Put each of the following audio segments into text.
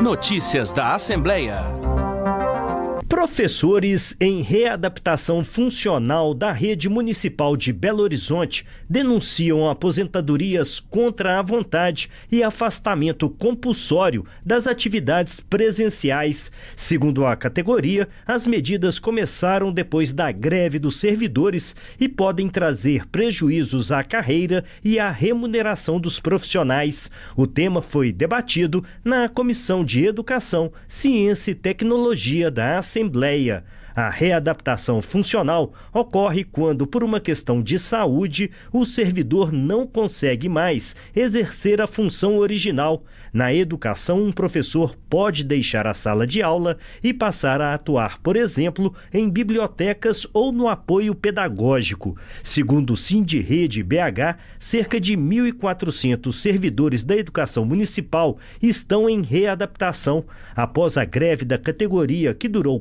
Notícias da Assembleia. Professores em readaptação funcional da rede municipal de Belo Horizonte denunciam aposentadorias contra a vontade e afastamento compulsório das atividades presenciais. Segundo a categoria, as medidas começaram depois da greve dos servidores e podem trazer prejuízos à carreira e à remuneração dos profissionais. O tema foi debatido na Comissão de Educação, Ciência e Tecnologia da Assembleia. A readaptação funcional ocorre quando, por uma questão de saúde, o servidor não consegue mais exercer a função original. Na educação, um professor pode deixar a sala de aula e passar a atuar, por exemplo, em bibliotecas ou no apoio pedagógico. Segundo o Sindirede BH, cerca de 1.400 servidores da educação municipal estão em readaptação. Após a greve da categoria, que durou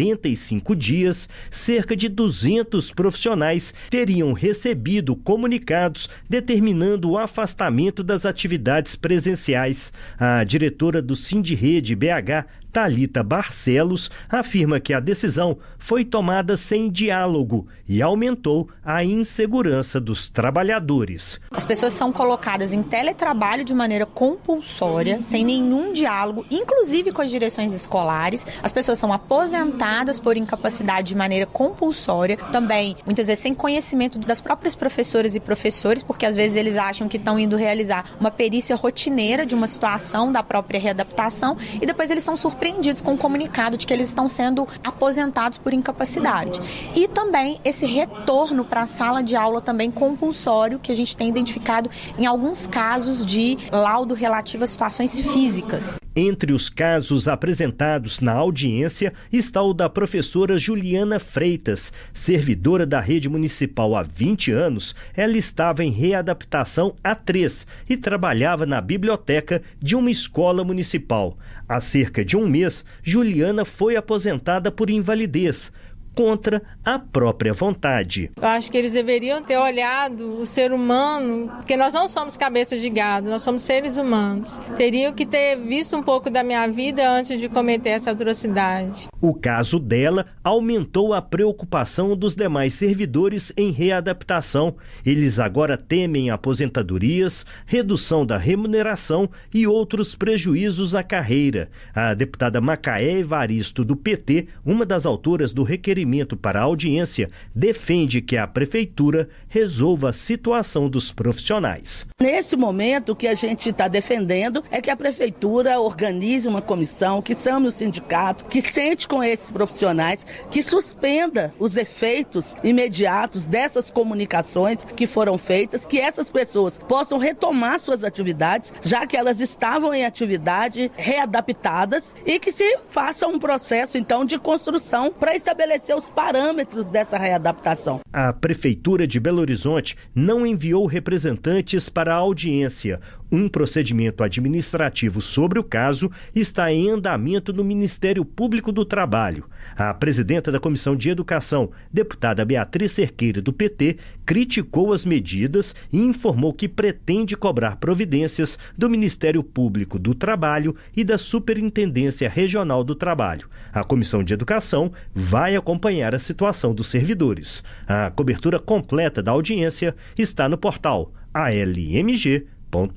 45 dias, cerca de 200 profissionais teriam recebido comunicados determinando o afastamento das atividades presenciais. A diretora do Sindirede BH, Thalita Barcelos, afirma que a decisão foi tomada sem diálogo e aumentou a insegurança dos trabalhadores. As pessoas são colocadas em teletrabalho de maneira compulsória, sem nenhum diálogo, inclusive com as direções escolares. As pessoas são aposentadas por incapacidade de maneira compulsória, também muitas vezes sem conhecimento das próprias professoras e professores, porque às vezes eles acham que estão indo realizar uma perícia rotineira de uma situação da própria readaptação e depois eles são surpreendidos com o comunicado de que eles estão sendo aposentados por incapacidade. E também esse retorno para a sala de aula também compulsório, que a gente tem identificado em alguns casos de laudo relativo a situações físicas. Entre os casos apresentados na audiência está o da professora Juliana Freitas. Servidora da rede municipal há 20 anos, ela estava em readaptação há 3 e trabalhava na biblioteca de uma escola municipal. Há cerca de um mês, Juliana foi aposentada por invalidez, contra a própria vontade. Eu acho que eles deveriam ter olhado o ser humano, porque nós não somos cabeças de gado, nós somos seres humanos. Teriam que ter visto um pouco da minha vida antes de cometer essa atrocidade. O caso dela aumentou a preocupação dos demais servidores em readaptação. Eles agora temem aposentadorias, redução da remuneração e outros prejuízos à carreira. A deputada Macaé Evaristo, do PT, uma das autoras do requerimento para a audiência, defende que a prefeitura resolva a situação dos profissionais. Nesse momento, o que a gente está defendendo é que a prefeitura organize uma comissão, que chame o sindicato, que sente com esses profissionais, que suspenda os efeitos imediatos dessas comunicações que foram feitas, que essas pessoas possam retomar suas atividades, já que elas estavam em atividade readaptadas, e que se faça um processo, então, de construção para estabelecer os parâmetros dessa readaptação. A Prefeitura de Belo Horizonte não enviou representantes para a audiência. Um procedimento administrativo sobre o caso está em andamento no Ministério Público do Trabalho. A presidenta da Comissão de Educação, deputada Beatriz Cerqueira, do PT, criticou as medidas e informou que pretende cobrar providências do Ministério Público do Trabalho e da Superintendência Regional do Trabalho. A Comissão de Educação vai acompanhar a situação dos servidores. A cobertura completa da audiência está no portal almg.gov.br.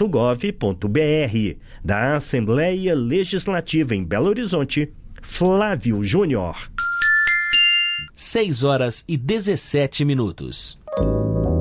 Da Assembleia Legislativa em Belo Horizonte, Flávio Júnior. 6 horas e 17 minutos.